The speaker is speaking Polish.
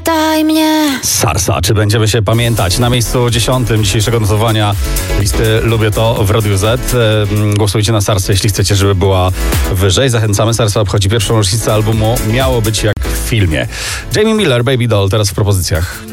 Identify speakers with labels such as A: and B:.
A: Pamiętaj mnie.
B: Sarsa, czy będziemy się pamiętać? Na miejscu 10 dzisiejszego notowania listy Lubię to w Radiu Z. Głosujcie na Sarsę, jeśli chcecie, żeby była wyżej. Zachęcamy. Sarsa obchodzi pierwszą rocznicę albumu Miało być jak w filmie. Jamie Miller, Baby Doll, teraz w propozycjach.